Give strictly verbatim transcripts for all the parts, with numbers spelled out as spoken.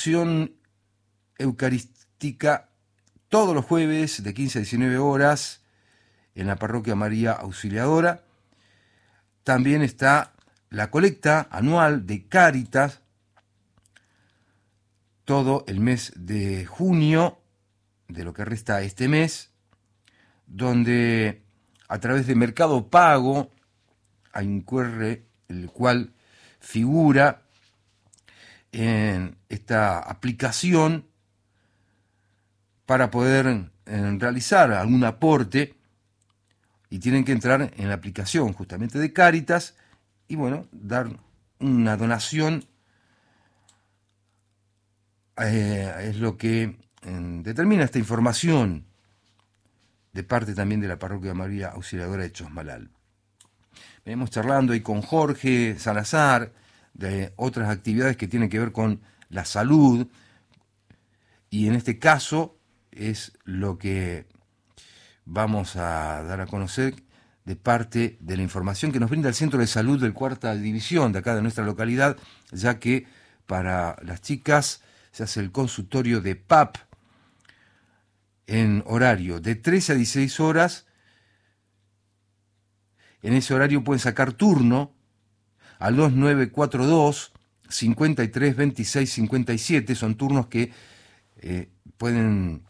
adoración eucarística todos los jueves de quince a diecinueve horas en la parroquia María Auxiliadora. También está la colecta anual de Cáritas todo el mes de junio, de lo que resta este mes, donde a través de Mercado Pago hay un Q R el cual figura en esta aplicación para poder eh, realizar algún aporte, y tienen que entrar en la aplicación justamente de Cáritas y bueno, dar una donación. Eh, es lo que eh, determina esta información de parte también de la parroquia María Auxiliadora de Chosmalal. Venimos charlando ahí con Jorge Salazar de otras actividades que tienen que ver con la salud, y en este caso es lo que vamos a dar a conocer de parte de la información que nos brinda el Centro de Salud del Cuarta División de acá de nuestra localidad, ya que para las chicas se hace el consultorio de P A P en horario de trece a dieciséis horas. En ese horario pueden sacar turno al dos nueve cuatro dos, cinco tres dos seis cinco siete. Son turnos que eh, pueden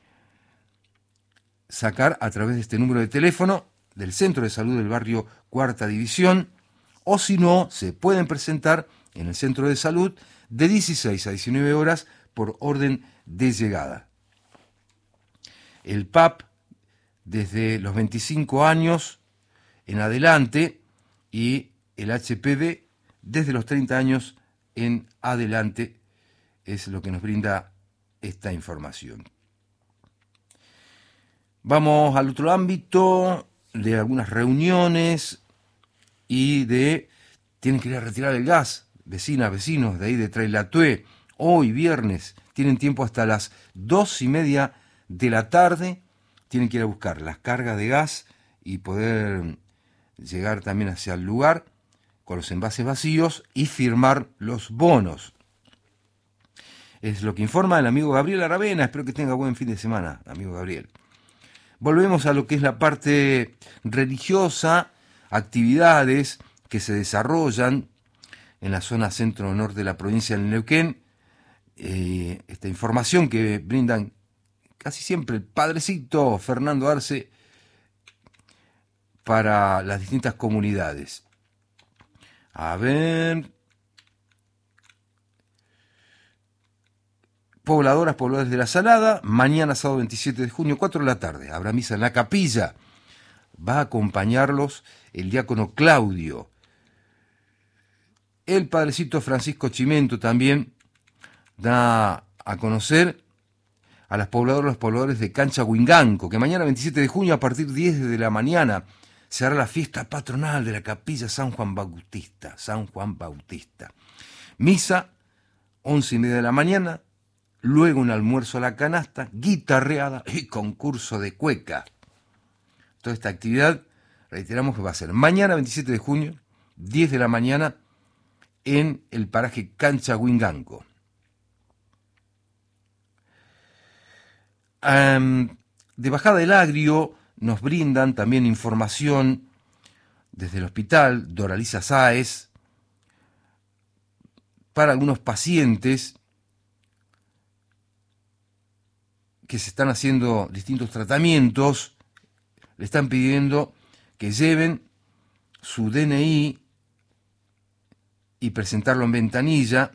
sacar a través de este número de teléfono del Centro de Salud del barrio Cuarta División, o si no, se pueden presentar en el Centro de Salud de dieciséis a diecinueve horas por orden de llegada. El P A P desde los veinticinco años en adelante y el H P V desde los treinta años en adelante es lo que nos brinda esta información. Vamos al otro ámbito de algunas reuniones y de tienen que ir a retirar el gas. Vecinas, vecinos de ahí de Trailatue, hoy viernes tienen tiempo hasta las dos y media de la tarde, tienen que ir a buscar las cargas de gas y poder llegar también hacia el lugar con los envases vacíos y firmar los bonos. Es lo que informa el amigo Gabriel Aravena. Espero que tenga buen fin de semana, amigo Gabriel. Volvemos a lo que es la parte religiosa, actividades que se desarrollan en la zona centro-norte de la provincia del Neuquén. Eh, esta información que brindan casi siempre el padrecito Fernando Arce para las distintas comunidades. A ver. Pobladoras, pobladores de la Salada, mañana sábado veintisiete de junio, cuatro de la tarde, habrá misa en la capilla. Va a acompañarlos el diácono Claudio. El padrecito Francisco Chimento también da a conocer a las pobladoras, los pobladores de Cancha Huinganco, que mañana veintisiete de junio a partir de diez de la mañana se hará la fiesta patronal de la capilla San Juan Bautista, San Juan Bautista. Misa, once y media de la mañana, luego un almuerzo a la canasta, guitarreada y concurso de cueca. Toda esta actividad, reiteramos que va a ser mañana veintisiete de junio, diez de la mañana, en el paraje Cancha Huinganco. Um, de Bajada del Agrio nos brindan también información desde el hospital Doraliza Sáez para algunos pacientes que se están haciendo distintos tratamientos. Le están pidiendo que lleven su D N I y presentarlo en ventanilla,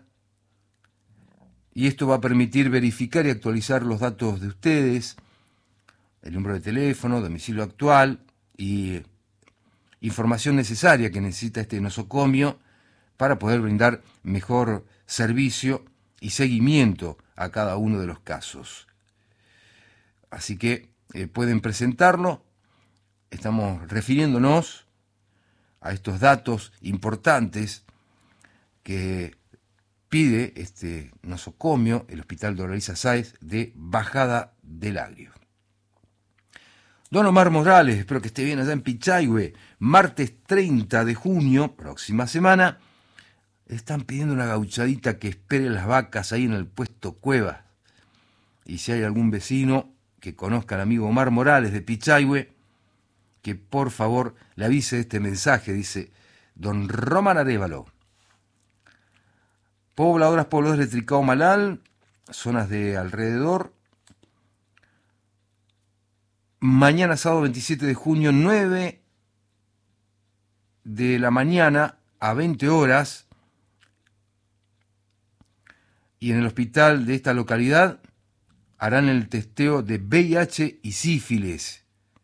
y esto va a permitir verificar y actualizar los datos de ustedes, el número de teléfono, domicilio actual y información necesaria que necesita este nosocomio para poder brindar mejor servicio y seguimiento a cada uno de los casos. Así que eh, pueden presentarlo. Estamos refiriéndonos a estos datos importantes que pide este nosocomio, el Hospital Doraliza Sáez de Bajada del Agrio. Don Omar Morales, espero que esté bien allá en Pichayhue, martes treinta de junio, próxima semana, Le están pidiendo una gauchadita que espere las vacas ahí en el puesto Cuevas. Y si hay algún vecino que conozca al amigo Omar Morales de Pichahue, que por favor le avise de este mensaje, dice don Román Arévalo. Pobladoras, pobladores de Tricao Malal, zonas de alrededor. Mañana sábado veintisiete de junio, nueve de la mañana a veinte horas. Y en el hospital de esta localidad harán el testeo de V I H y sífilis.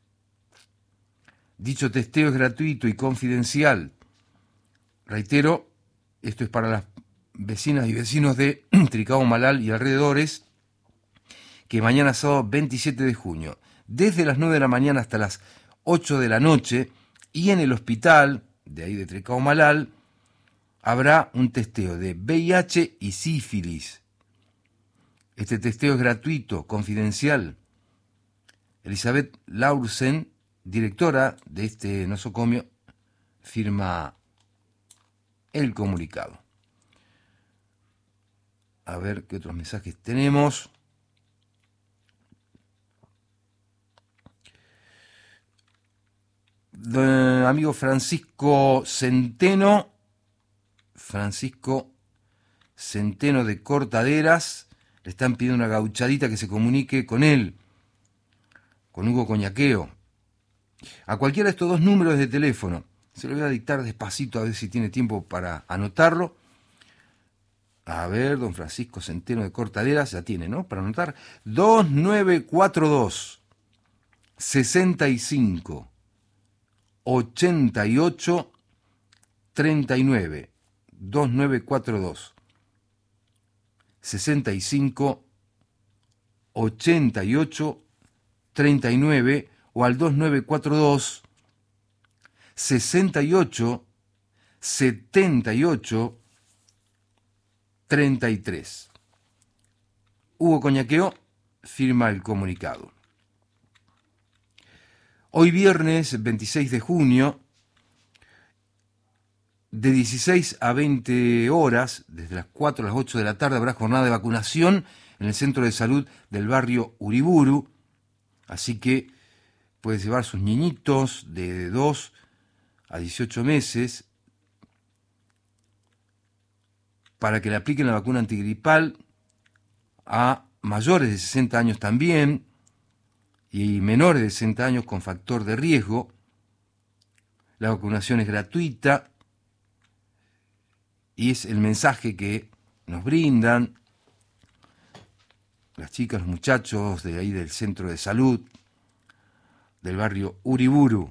Dicho testeo es gratuito y confidencial. Reitero, esto es para las vecinas y vecinos de Tricao Malal y alrededores, que mañana sábado veintisiete de junio, desde las nueve de la mañana hasta las ocho de la noche, y en el hospital de ahí de Tricao Malal, habrá un testeo de V I H y sífilis. Este testeo es gratuito, confidencial. Elizabeth Laursen, directora de este nosocomio, firma el comunicado. A ver qué otros mensajes tenemos. De amigo Francisco Centeno, Francisco Centeno de Cortaderas, le están pidiendo una gauchadita que se comunique con él, con Hugo Coñaqueo. A cualquiera de estos dos números de teléfono, se lo voy a dictar despacito a ver si tiene tiempo para anotarlo. A ver, don Francisco Centeno de Cortaderas, ya tiene, ¿no? Para anotar. dos nueve cuatro dos, sesenta y cinco, ochenta y ocho, treinta y nueve. dos nueve cuatro dos, sesenta y cinco, ochenta y ocho, treinta y nueve o al dos nueve cuatro dos, sesenta y ocho, setenta y ocho, treinta y tres. Hugo Coñaqueo firma el comunicado. Hoy viernes veintiséis de junio, de dieciséis a veinte horas, desde las cuatro a las ocho de la tarde, habrá jornada de vacunación en el Centro de Salud del barrio Uriburu. Así que puede llevar sus niñitos de dos a dieciocho meses para que le apliquen la vacuna antigripal, a mayores de sesenta años también, y menores de sesenta años con factor de riesgo. La vacunación es gratuita y es el mensaje que nos brindan las chicas, los muchachos de ahí del centro de salud del barrio Uriburu.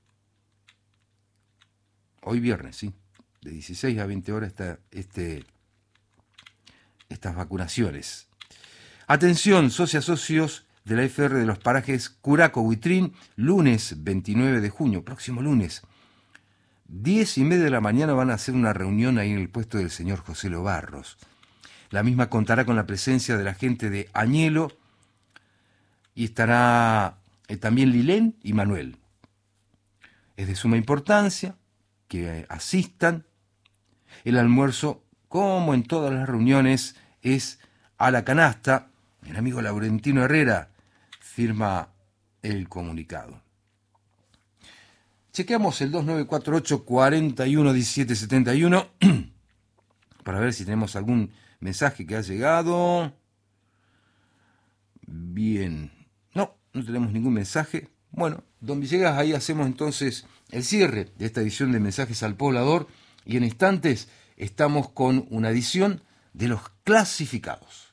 Hoy viernes, sí, de dieciséis a veinte horas está este, estas vacunaciones. Atención, socias, socios de la F R de los parajes Curaco Huitrín, lunes veintinueve de junio, próximo lunes, diez y media de la mañana van a hacer una reunión ahí en el puesto del señor José Lobarros. La misma contará con la presencia de la gente de Añelo y estará eh, también Lilén y Manuel. Es de suma importancia que asistan. El almuerzo, como en todas las reuniones, es a la canasta. El amigo Laurentino Herrera firma el comunicado. Chequeamos el dos nueve cuatro ocho, cuatro uno, uno siete siete uno para ver si tenemos algún mensaje que ha llegado. Bien. No, no tenemos ningún mensaje. Bueno, don Villegas, ahí hacemos entonces el cierre de esta edición de Mensajes al Poblador y en instantes estamos con una edición de los clasificados.